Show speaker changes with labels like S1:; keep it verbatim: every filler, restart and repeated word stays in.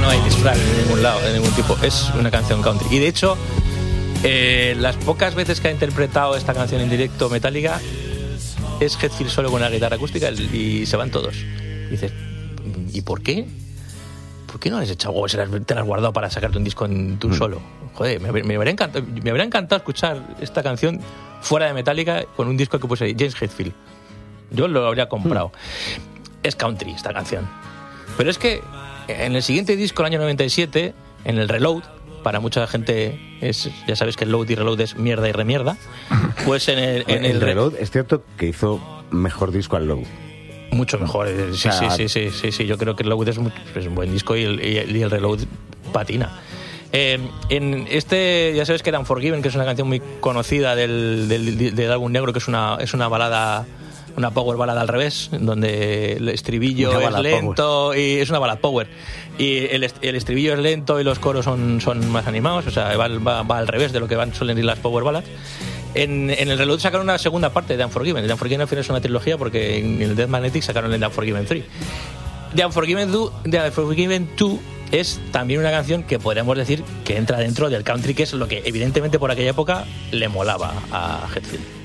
S1: no hay disfraz de ningún lado, de ningún tipo. Es una canción country. Y de hecho, eh, las pocas veces que ha interpretado esta canción en directo Metallica es Hetfield solo con la guitarra acústica y se van todos. Y dices, ¿y por qué? ¿Por qué no les has echado huevos? Te las has guardado para sacarte un disco en tú mm. solo. Joder, me, me, habría encantado, me habría encantado escuchar esta canción fuera de Metallica con un disco que puse ahí, James Hetfield. Yo lo habría comprado. Mm. Es country esta canción. Pero es que en el siguiente disco, el año noventa y siete, en el Reload, para mucha gente es, ya sabes que el Load y Reload es mierda y remierda, pues en el... En
S2: el, el Reload
S1: re...
S2: es cierto que hizo mejor disco al Load.
S1: Mucho mejor, sí, o sea, sí, sí, sí, sí, sí, yo creo que el Load es, muy, es un buen disco y el, y el Reload patina. Eh, en este, ya sabes que era Unforgiven, que es una canción muy conocida del, del, del álbum negro, que es una, es una balada, una power balada al revés, donde el estribillo es lento power. Y es una balada power y el, el estribillo es lento y los coros son, son más animados, o sea, va, va, va al revés de lo que van suelen ir las power ballads. En, en el Reload sacaron una segunda parte de Unforgiven. The Unforgiven al final es una trilogía porque en el Death Magnetic sacaron el The Unforgiven tres. The Unforgiven dos, The Unforgiven dos es también una canción que podríamos decir que entra dentro del country, que es lo que evidentemente por aquella época le molaba a Hetfield.